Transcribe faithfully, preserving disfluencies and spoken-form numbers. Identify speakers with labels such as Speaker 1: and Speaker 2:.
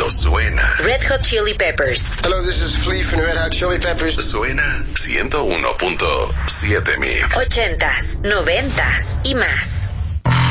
Speaker 1: Esto suena.
Speaker 2: Red Hot Chili Peppers.
Speaker 3: Hello, this is Flea from Red Hot Chili Peppers.
Speaker 1: Suena ciento uno punto siete Mix.
Speaker 2: Ochentas, noventas y más.